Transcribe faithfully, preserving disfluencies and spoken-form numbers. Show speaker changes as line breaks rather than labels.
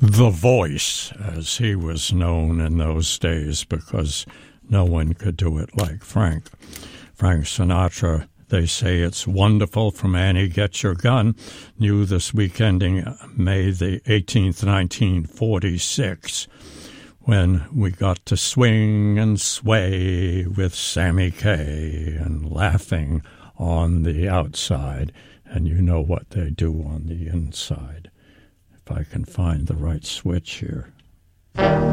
The Voice, as he was known in those days, because no one could do it like Frank. Frank Sinatra, they say it's wonderful, from Annie Get Your Gun, new this week ending May the eighteenth, nineteen forty-six, when we got to swing and sway with Sammy Kaye and laughing on the outside, and you know what they do on the inside. If I can find the right switch here.